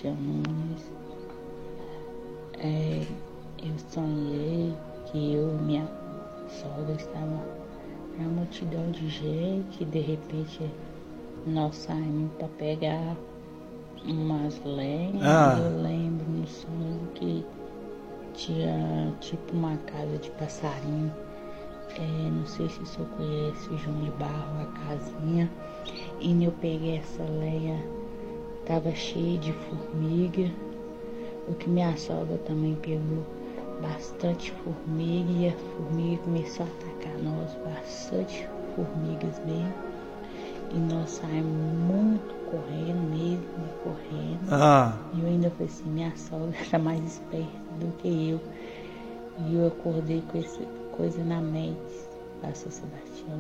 Lídia Nunes. Eu sonhei que eu e minha sogra estavam na multidão de gente e de repente nós saímos para pegar umas lenhas. Eu lembro no sonho que tinha tipo uma casa de passarinho. Não sei se o senhor conhece o João de Barro, a casinha. E eu peguei essa lenha, tava cheia de formiga. O que minha sogra também pegou bastante formiga e a formiga começou a atacar nós, bastante formigas mesmo. E nós saímos muito correndo mesmo, correndo. E eu ainda falei assim, minha sogra era mais esperta do que eu. E eu acordei com essa coisa na mente, pastor Sebastião.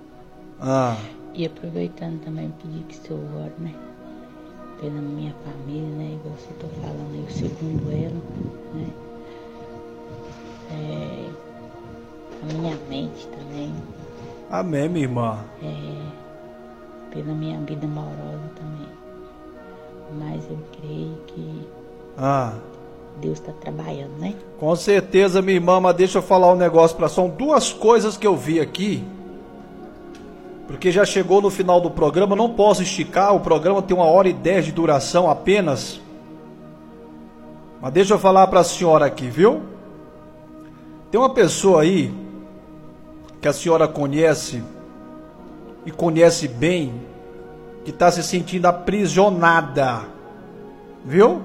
E aproveitando também pedir que o senhor ore, né? Pela minha família, né? Igual você está falando aí, o segundo elo, né? A minha mente também. Amém, minha irmã. Pela minha vida amorosa também. Mas eu creio que Deus está trabalhando, né? Com certeza, minha irmã, mas deixa eu falar um negócio para. São duas coisas que eu vi aqui. Porque já chegou no final do programa, não posso esticar, o programa tem 1h10 de duração apenas. Mas deixa eu falar para a senhora aqui, viu? Tem uma pessoa aí, que a senhora conhece, e conhece bem, que está se sentindo aprisionada, viu?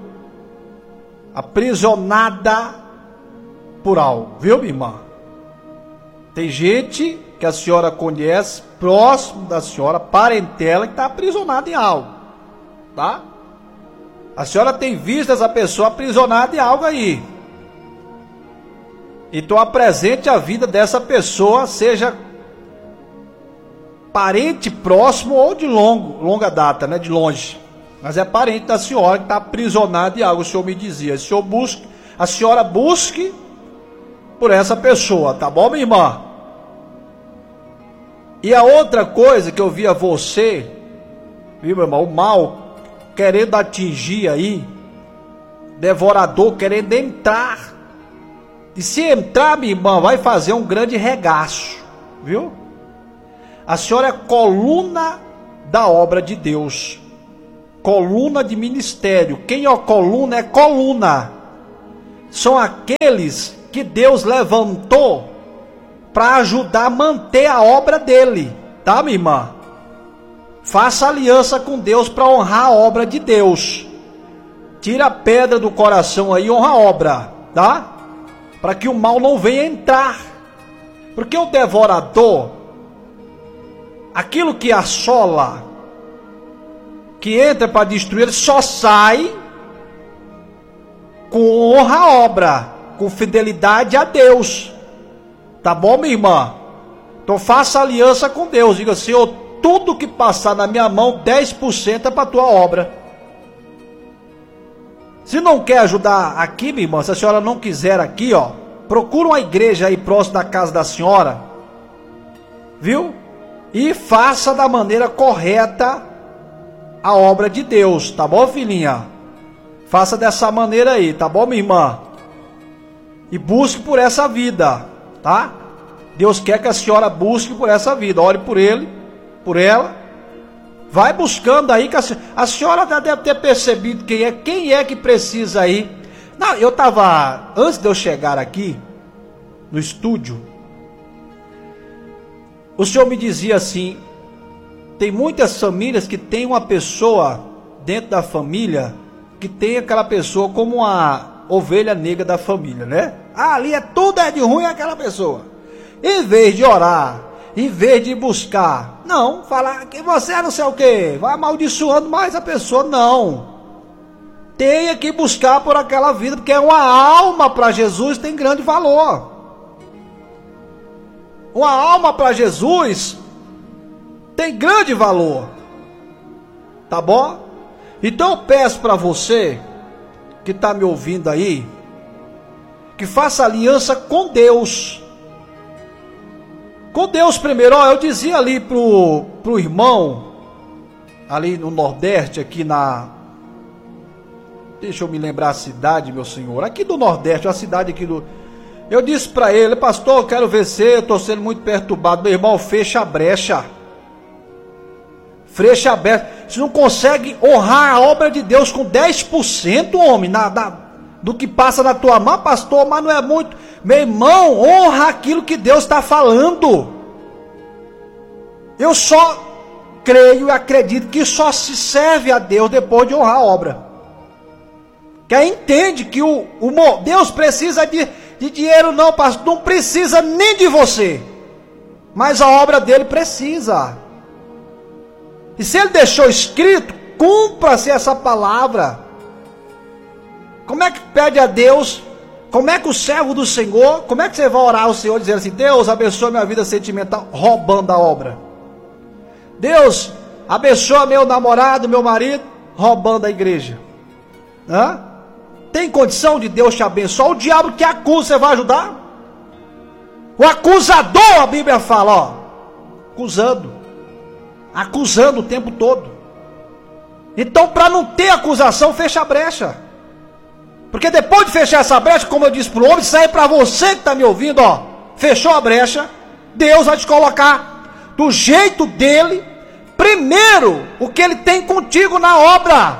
Aprisionada por algo, viu, minha irmã? Tem gente que a senhora conhece, próximo da senhora, parentela, que está aprisionada em algo, tá? A senhora tem visto essa pessoa aprisionada em algo aí. Então apresente a vida dessa pessoa, seja parente próximo ou de longa data, né? De longe. Mas é parente da senhora que está aprisionada em algo, o senhor me dizia. A senhora busque por essa pessoa, tá bom, minha irmã? E a outra coisa que eu vi a você, viu, meu irmão, o mal querendo atingir aí, devorador querendo entrar, e se entrar, minha irmã, vai fazer um grande regaço, viu? A senhora é coluna da obra de Deus, coluna de ministério. Quem é coluna é coluna, são aqueles que Deus levantou para ajudar a manter a obra dele, tá, minha irmã? Faça aliança com Deus para honrar a obra de Deus. Tira a pedra do coração aí e honra a obra, tá? Para que o mal não venha entrar. Porque o devorador, aquilo que assola, que entra para destruir, ele só sai com honra à obra, com fidelidade a Deus. Tá bom, minha irmã? Então faça aliança com Deus. Diga, Senhor, tudo que passar na minha mão, 10% é para a tua obra. Se não quer ajudar aqui, minha irmã, se a senhora não quiser aqui, ó, procura uma igreja aí próximo da casa da senhora, viu? E faça da maneira correta a obra de Deus, tá bom, filhinha? Faça dessa maneira aí, tá bom, minha irmã? E busque por essa vida, tá? Deus quer que a senhora busque por essa vida. Ore por ele, por ela. Vai buscando aí, que a senhora deve ter percebido quem é que precisa aí. Não, eu estava, antes de eu chegar aqui no estúdio, o senhor me dizia assim, tem muitas famílias que tem uma pessoa dentro da família, que tem aquela pessoa como uma ovelha negra da família, né? Ali tudo é de ruim aquela pessoa. Em vez de orar, em vez de buscar, não, falar que você é não sei o que, vai amaldiçoando mais a pessoa, não. Tenha que buscar por aquela vida, porque é uma alma para Jesus, tem grande valor. Uma alma para Jesus tem grande valor, tá bom? Então eu peço para você que está me ouvindo aí, que faça aliança com Deus. Com Deus primeiro. Ó, eu dizia ali pro irmão, ali no Nordeste, aqui deixa eu me lembrar a cidade, meu senhor, aqui do Nordeste, a cidade aqui do... Eu disse para ele: pastor, eu quero ver você, eu estou sendo muito perturbado. Meu irmão, fecha a brecha. Fecha a brecha. Você não consegue honrar a obra de Deus com 10%, homem, do que passa na tua mão, pastor, mas não é muito. Meu irmão, honra aquilo que Deus está falando. Eu só creio e acredito que só se serve a Deus depois de honrar a obra. Quem entende que Deus precisa de dinheiro, não, pastor, não precisa nem de você, mas a obra dele precisa. E se ele deixou escrito, cumpra-se essa palavra. Como é que pede a Deus? Como é que o servo do Senhor, como é que você vai orar ao Senhor dizendo assim: Deus, abençoa minha vida sentimental, roubando a obra? Deus, abençoa meu namorado, meu marido, roubando a igreja. Hã? Tem condição de Deus te abençoar? O diabo que acusa, você vai ajudar? O acusador, a Bíblia fala, ó, acusando o tempo todo. Então, para não ter acusação, fecha a brecha. Porque depois de fechar essa brecha, como eu disse para o homem, isso aí é para você que está me ouvindo, ó, fechou a brecha, Deus vai te colocar do jeito dele, primeiro, o que ele tem contigo na obra.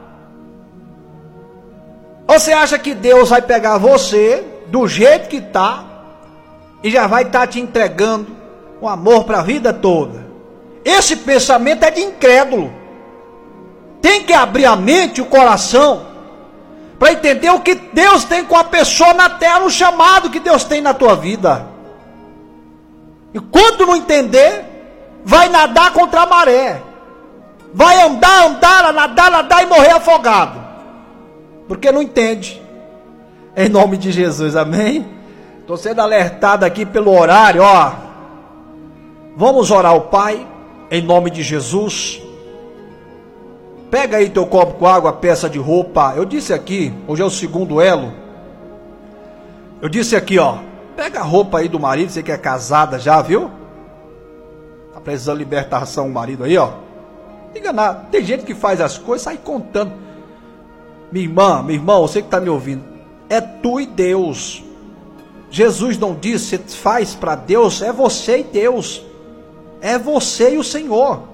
Ou você acha que Deus vai pegar você do jeito que está e já vai estar te entregando o amor para a vida toda? Esse pensamento é de incrédulo. Tem que abrir a mente e o coração para entender o que Deus tem com a pessoa na terra, o chamado que Deus tem na tua vida. E quando não entender, vai nadar contra a maré, vai andar, nadar e morrer afogado, porque não entende. Em nome de Jesus, amém? Estou sendo alertado aqui pelo horário, ó. Vamos orar ao Pai, em nome de Jesus. Pega aí teu copo com água, peça de roupa. Eu disse aqui, hoje é o segundo elo. Eu disse aqui, ó, pega a roupa aí do marido, você que é casada já, viu? Tá precisando de libertação o marido aí, ó. Liga nada, tem gente que faz as coisas, sai contando. Minha irmã, meu irmão, você que está me ouvindo, é tu e Deus. Jesus não disse, você faz para Deus, é você e Deus. É você e o Senhor.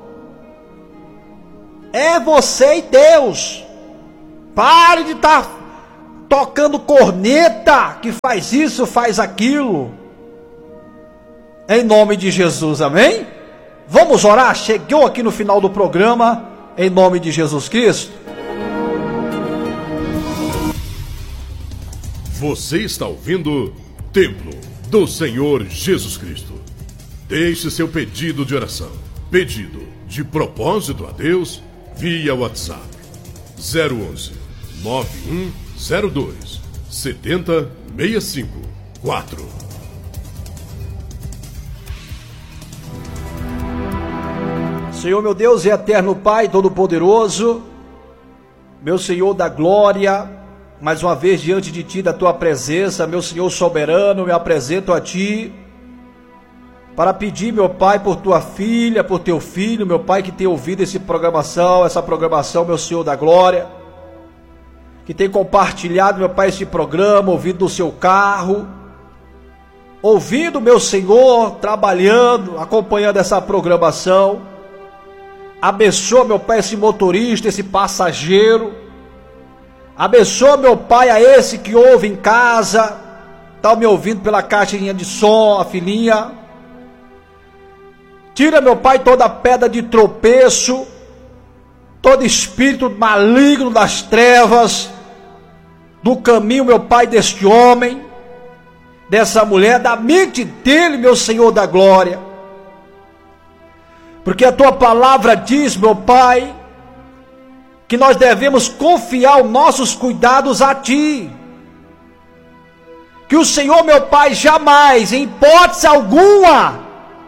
É você e Deus. Pare de estar tocando corneta, que faz isso, faz aquilo. Em nome de Jesus, amém? Vamos orar? Chegou aqui no final do programa, em nome de Jesus Cristo. Você está ouvindo Templo do Senhor Jesus Cristo. Deixe seu pedido de oração, pedido de propósito a Deus, via WhatsApp 011 9102 70654. Senhor meu Deus e eterno Pai Todo-Poderoso, meu Senhor da glória, mais uma vez diante de Ti, da Tua presença, meu Senhor soberano, me apresento a Ti para pedir, meu Pai, por Tua filha, por Teu filho, meu Pai, que tem ouvido essa programação, meu Senhor da glória, que tem compartilhado, meu Pai, esse programa, ouvido no seu carro, ouvindo, meu Senhor, trabalhando, acompanhando essa programação. Abençoa, meu Pai, esse motorista, esse passageiro. Abençoa, meu Pai, a esse que ouve em casa, está me ouvindo pela caixinha de som, a filhinha. Tira, meu Pai, toda pedra de tropeço, todo espírito maligno das trevas, do caminho, meu Pai, deste homem, dessa mulher, da mente dele, meu Senhor da glória. Porque a Tua palavra diz, meu Pai, que nós devemos confiar os nossos cuidados a Ti. Que o Senhor, meu Pai, jamais, em hipótese alguma,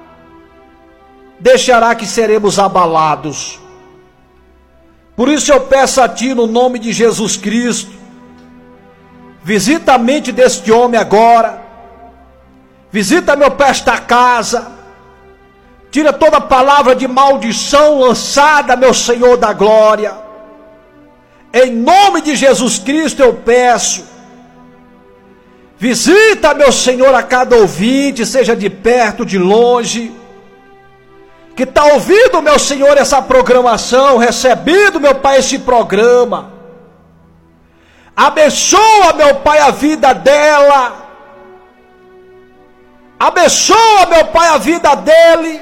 deixará que seremos abalados. Por isso eu peço a Ti, no nome de Jesus Cristo, visita a mente deste homem agora, visita, meu Pai, esta casa, tira toda palavra de maldição lançada, meu Senhor da glória, Em nome de Jesus Cristo eu peço. Visita, meu Senhor, a cada ouvinte, seja de perto, de longe, que está ouvindo, meu Senhor, essa programação, recebendo, meu Pai, esse programa. Abençoa, meu Pai, a vida dela. Abençoa, meu Pai, a vida dele.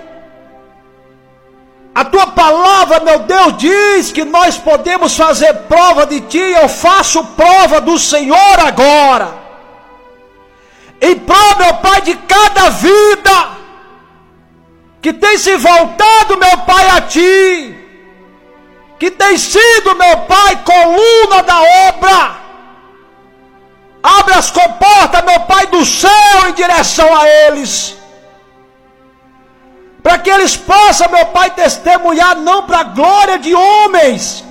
A tua palavra, meu Deus, diz que nós podemos fazer prova de ti. Eu faço prova do Senhor agora. Em prol, meu Pai, de cada vida que tem se voltado, meu Pai, a ti, que tem sido, meu Pai, coluna da obra. Abre as comportas, meu Pai, do céu em direção a eles, para que eles possam, meu Pai, testemunhar não para a glória de homens,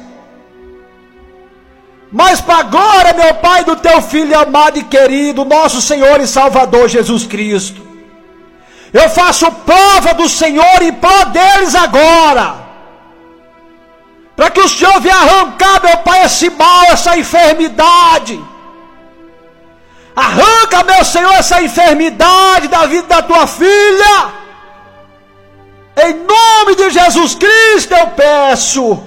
mas para a glória, meu Pai, do teu Filho amado e querido, nosso Senhor e Salvador Jesus Cristo. Eu faço prova do Senhor em prol deles agora, para que o Senhor venha arrancar, meu Pai, esse mal, essa enfermidade. Arranca, meu Senhor, essa enfermidade da vida da tua filha. Em nome de Jesus Cristo eu peço.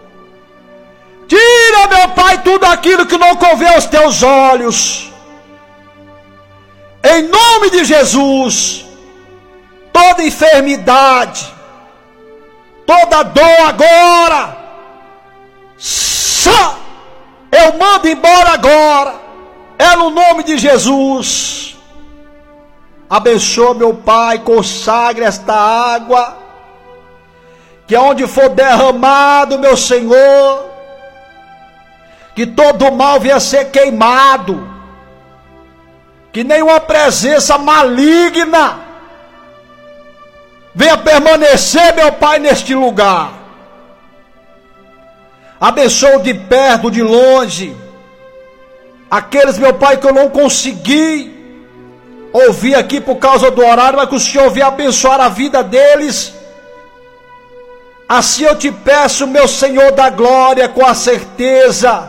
Tira, meu Pai, tudo aquilo que não convém aos teus olhos. Em nome de Jesus, toda enfermidade, toda dor agora, eu mando embora agora. É no nome de Jesus. Abençoa, meu Pai, consagre esta água, que aonde for derramado, meu Senhor, que todo mal venha ser queimado, que nenhuma presença maligna venha permanecer, meu Pai, neste lugar. Abençoa de perto, de longe, aqueles, meu Pai, que eu não consegui ouvir aqui por causa do horário, mas que o Senhor venha abençoar a vida deles. Assim eu te peço, meu Senhor da glória, com a certeza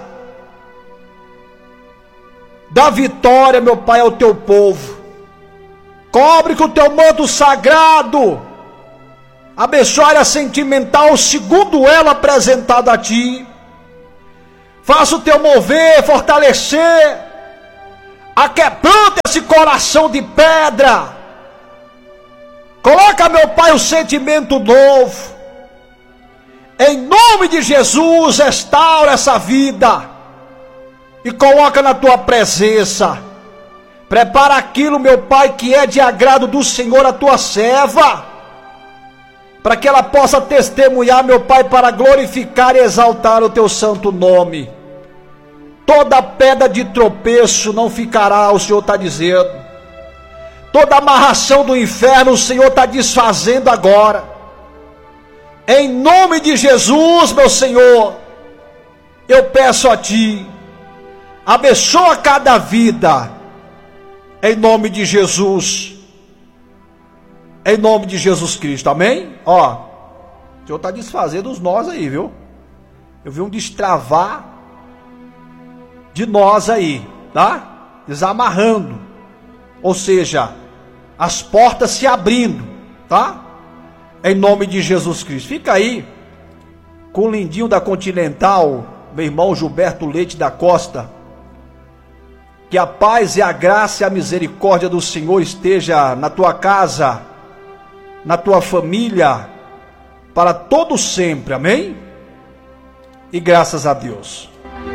da vitória, meu Pai, ao teu povo. Cobre com o teu manto sagrado, abençoa a área sentimental, segundo ela apresentada a ti. Faça o teu mover, fortalecer, aquebranta esse coração de pedra. Coloca, meu Pai, um sentimento novo. Em nome de Jesus, restaura essa vida e coloca na tua presença. Prepara aquilo, meu Pai, que é de agrado do Senhor, a tua serva, para que ela possa testemunhar, meu Pai, para glorificar e exaltar o teu santo nome. Toda pedra de tropeço não ficará, o Senhor está dizendo. Toda amarração do inferno o Senhor está desfazendo agora. Em nome de Jesus, meu Senhor, eu peço a ti, abençoa cada vida, em nome de Jesus, em nome de Jesus Cristo, amém? Ó, o Senhor está desfazendo os nós aí, viu? Eu vi um destravar de nós aí, tá? Desamarrando, ou seja, as portas se abrindo, tá? Em nome de Jesus Cristo. Fica aí com o lindinho da Continental, meu irmão Gilberto Leite da Costa. Que a paz e a graça e a misericórdia do Senhor esteja na tua casa, na tua família, para todo sempre, amém? E graças a Deus.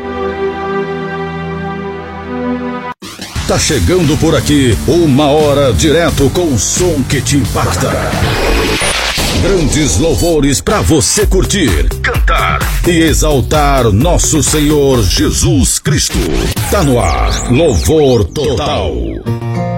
Tá chegando por aqui uma hora direto com o som que te impacta. Grandes louvores para você curtir, cantar e exaltar nosso Senhor Jesus Cristo. Tá no ar, Louvor Total.